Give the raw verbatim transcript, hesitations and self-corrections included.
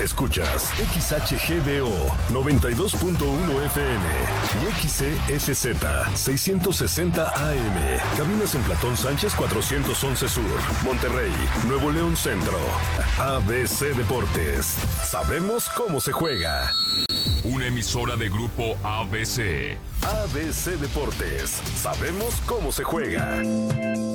Escuchas X H G D O noventa y dos punto uno F M y X C S Z seiscientos sesenta A M. Cabinas en Platón Sánchez cuatrocientos once Sur, Monterrey, Nuevo León Centro. A B C Deportes. Sabemos cómo se juega. Una emisora de Grupo A B C. A B C Deportes. Sabemos cómo se juega.